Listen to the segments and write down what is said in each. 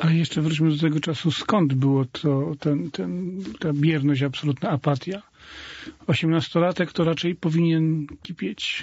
Ale jeszcze wróćmy do tego czasu. Skąd było to, ta bierność, absolutna apatia? 18-latek to raczej powinien kipieć.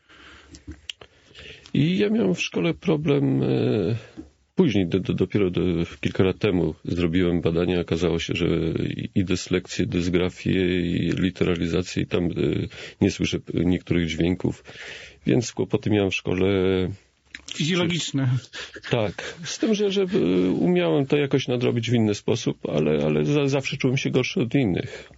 I ja miałem w szkole problem. Później, dopiero kilka lat temu zrobiłem badania. Okazało się, że i dyslekcję, dysgrafię, i literalizację, i tam nie słyszę niektórych dźwięków. Więc kłopoty miałem w szkole. Fizjologiczne. Tak. Z tym, że umiałem to jakoś nadrobić w inny sposób, ale zawsze czułem się gorszy od innych.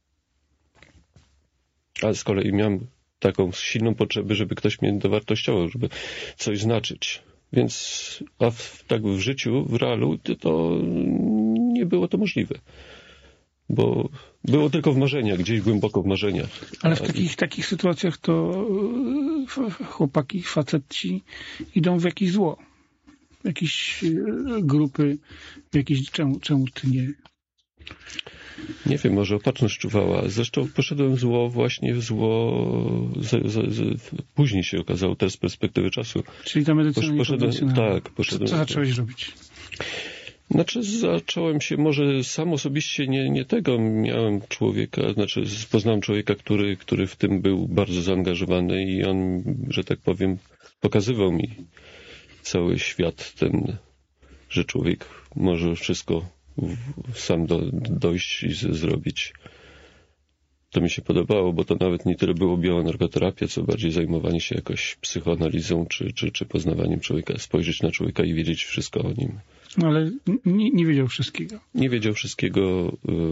A z kolei miałem taką silną potrzebę, żeby ktoś mnie dowartościował, żeby coś znaczyć. Więc tak w życiu, w realu, to nie było to możliwe. Bo było tylko w marzeniach, gdzieś głęboko w marzeniach. Ale w takich sytuacjach to chłopaki, faceci idą w jakieś zło. W jakieś grupy, czemu ty nie? Nie wiem, może opatrzność czuwała. Zresztą poszedłem właśnie w zło. Później się okazało, teraz z perspektywy czasu. Czyli ta medycyna niekonwencjonalna. Tak, poszedłem. Co zacząłeś robić? Znaczy zacząłem się, może sam osobiście nie tego, miałem człowieka, poznałem człowieka, który w tym był bardzo zaangażowany i on, że tak powiem, pokazywał mi cały świat ten, że człowiek może wszystko sam dojść i zrobić. To mi się podobało, bo to nawet nie tyle było bioenergoterapia, co bardziej zajmowanie się jakoś psychoanalizą, czy poznawaniem człowieka, spojrzeć na człowieka i wiedzieć wszystko o nim. No ale nie wiedział wszystkiego. Nie wiedział wszystkiego.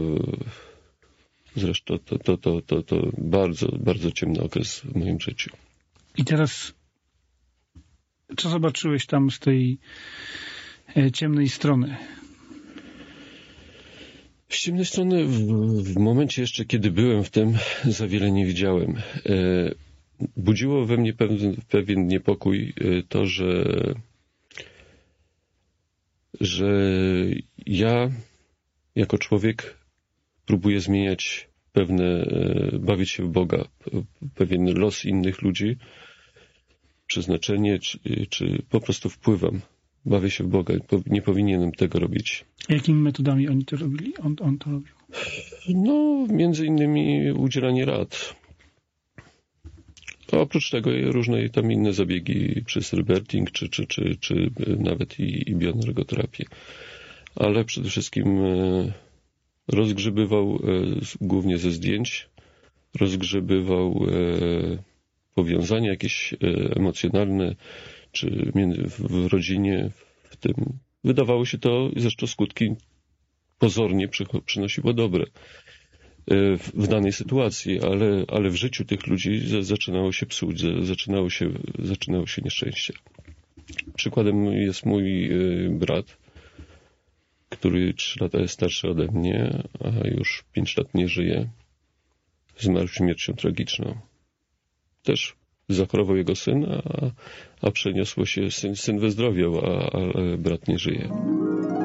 Zresztą to bardzo, bardzo ciemny okres w moim życiu. I teraz co zobaczyłeś tam z tej ciemnej strony? Z ciemnej strony w momencie jeszcze, kiedy byłem w tym, za wiele nie widziałem. Budziło we mnie pewien niepokój to, że ja jako człowiek próbuję zmieniać bawić się w Boga, pewien los innych ludzi, przeznaczenie, czy po prostu wpływam. Bawię się w Boga. Nie powinienem tego robić. Jakimi metodami oni to robili? On to robił? No, między innymi udzielanie rad. A oprócz tego różne tam inne zabiegi przez rebirthing, czy nawet i bioenergoterapię. Ale przede wszystkim rozgrzebywał głównie ze zdjęć, rozgrzebywał powiązania jakieś emocjonalne, czy w rodzinie, w tym. Wydawało się to, zresztą skutki pozornie przynosiło dobre w danej sytuacji, ale w życiu tych ludzi zaczynało się psuć, zaczynało się nieszczęście. Przykładem jest mój brat, który 3 lata jest starszy ode mnie, a już 5 lat nie żyje. Zmarł śmiercią tragiczną. Też zachorował jego syn, a przeniosło się, syn wyzdrowiał, a brat nie żyje.